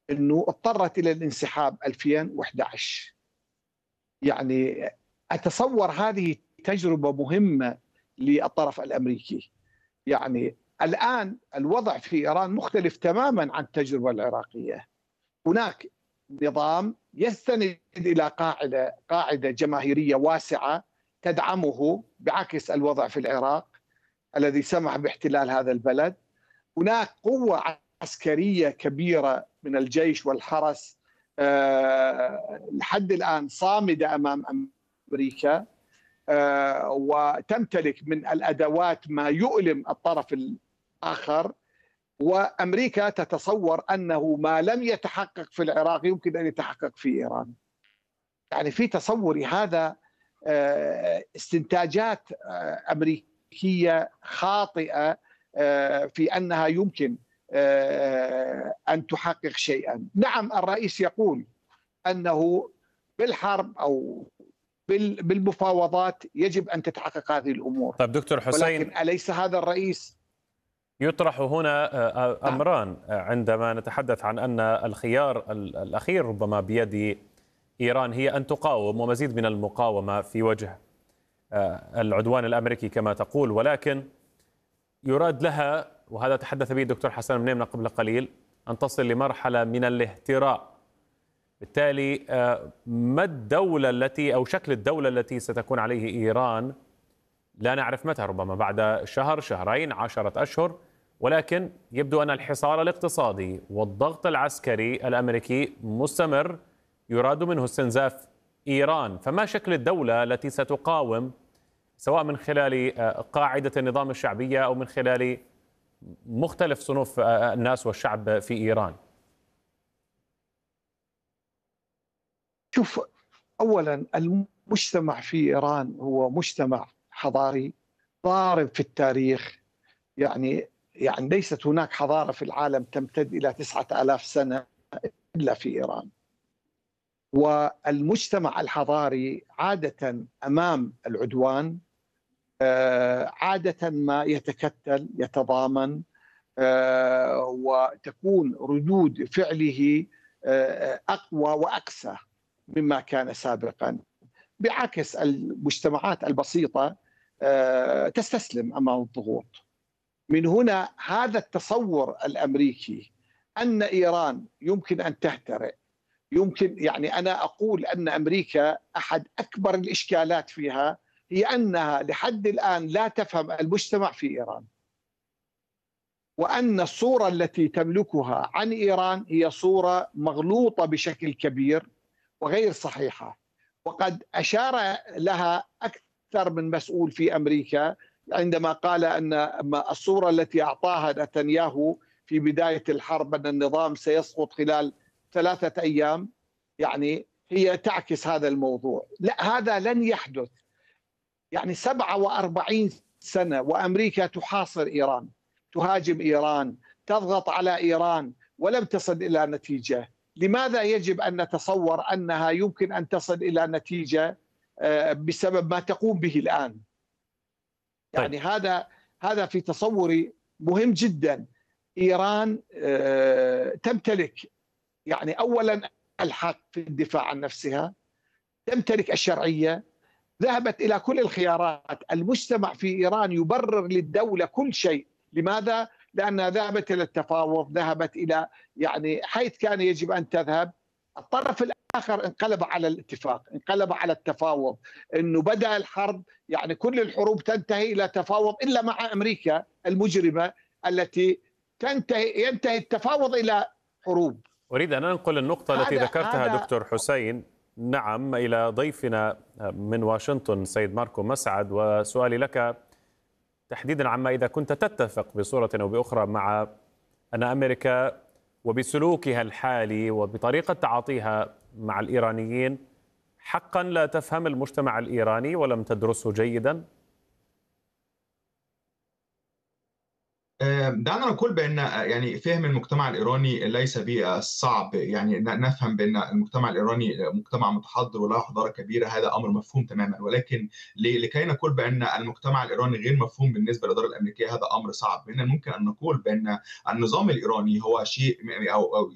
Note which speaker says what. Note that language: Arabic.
Speaker 1: أنه اضطرت إلى الانسحاب 2011. يعني أتصور هذه تجربة مهمة للطرف الأمريكي. يعني الآن الوضع في إيران مختلف تماما عن التجربة العراقية. هناك نظام يستند إلى قاعدة جماهيرية واسعة تدعمه، بعكس الوضع في العراق الذي سمح باحتلال هذا البلد. هناك قوة عسكرية كبيرة من الجيش والحرس لحد الآن صامدة أمام أمريكا، وتمتلك من الأدوات ما يؤلم الطرف الآخر. وأمريكا تتصور أنه ما لم يتحقق في العراق يمكن أن يتحقق في إيران. يعني في تصوري هذا استنتاجات أمريكية خاطئة في أنها يمكن أن تحقق شيئا. نعم، الرئيس يقول أنه بالحرب أو بالمفاوضات يجب أن تتحقق هذه الأمور.
Speaker 2: طيب دكتور حسين،
Speaker 1: ولكن أليس هذا الرئيس؟
Speaker 2: يطرح هنا أمران عندما نتحدث عن أن الخيار الأخير ربما بيد إيران هي أن تقاوم ومزيد من المقاومة في وجه العدوان الأمريكي كما تقول، ولكن يراد لها، وهذا تحدث به الدكتور حسن منيمنة قبل قليل، أن تصل لمرحلة من الاهتراء. بالتالي ما الدولة التي أو شكل الدولة التي ستكون عليه إيران لا نعرف متى، ربما بعد شهر، شهرين، 10 أشهر، ولكن يبدو أن الحصار الاقتصادي والضغط العسكري الأمريكي مستمر يراد منه استنزاف إيران. فما شكل الدولة التي ستقاوم، سواء من خلال قاعدة النظام الشعبية أو من خلال مختلف صنوف الناس والشعب في إيران؟
Speaker 1: شوف، أولا المجتمع في إيران هو مجتمع حضاري ضارب في التاريخ. يعني ليست هناك حضارة في العالم تمتد إلى 9000 سنة إلا في إيران. والمجتمع الحضاري عادة أمام العدوان عادة ما يتكتل، يتضامن، وتكون ردود فعله أقوى وأقسى مما كان سابقا، بعكس المجتمعات البسيطة تستسلم أمام الضغوط. من هنا هذا التصور الأمريكي أن إيران يمكن أن تهترئ. يعني أنا أقول أن أمريكا أحد أكبر الإشكالات فيها هي أنها لحد الآن لا تفهم المجتمع في إيران، وأن الصورة التي تملكها عن إيران هي صورة مغلوطة بشكل كبير وغير صحيحة. وقد أشار لها أكثر من مسؤول في أمريكا عندما قال أن الصورة التي أعطاها نتنياهو في بداية الحرب أن النظام سيسقط خلال 3 أيام، يعني هي تعكس هذا الموضوع. لا، هذا لن يحدث. يعني 47 سنة وأمريكا تحاصر إيران، تهاجم إيران، تضغط على إيران، ولم تصل إلى نتيجة. لماذا يجب أن نتصور أنها يمكن أن تصل إلى نتيجة بسبب ما تقوم به الآن؟ يعني هذا في تصوري مهم جدا. إيران تمتلك يعني أولا الحق في الدفاع عن نفسها، تمتلك الشرعية، ذهبت إلى كل الخيارات. المجتمع في إيران يبرر للدولة كل شيء. لماذا؟ لأنها ذهبت إلى التفاوض، ذهبت إلى حيث كان يجب أن تذهب. الطرف الآخر انقلب على الاتفاق، انقلب على التفاوض، أنه بدأ الحرب. يعني كل الحروب تنتهي إلى تفاوض إلا مع أمريكا المجرمة التي ينتهي التفاوض إلى حروب.
Speaker 2: أريد أن أنقل النقطة التي ذكرتها دكتور حسين، نعم، إلى ضيفنا من واشنطن سيد ماركو مسعد، وسؤالي لك تحديدا عما إذا كنت تتفق بصورة أو بأخرى مع أن أمريكا وبسلوكها الحالي وبطريقة تعاطيها مع الإيرانيين حقا لا تفهم المجتمع الإيراني ولم تدرسه جيدا؟
Speaker 3: دعنا نقول بأن يعني فهم المجتمع الإيراني ليس بالصعب. يعني نفهم بأن المجتمع الإيراني مجتمع متحضر وله حضارة كبيرة، هذا أمر مفهوم تماما. ولكن لكي نقول بأن المجتمع الإيراني غير مفهوم بالنسبة للإدارة الأمريكية، هذا أمر صعب. من الممكن أن نقول بأن النظام الإيراني هو شيء أو